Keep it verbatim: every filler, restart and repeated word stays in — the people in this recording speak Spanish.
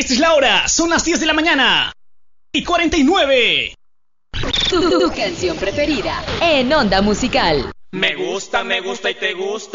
Esta es la hora, son las diez de la mañana y cuarenta y nueve. Tu, tu canción preferida en Onda Musical. Me gusta, me gusta y te gusta.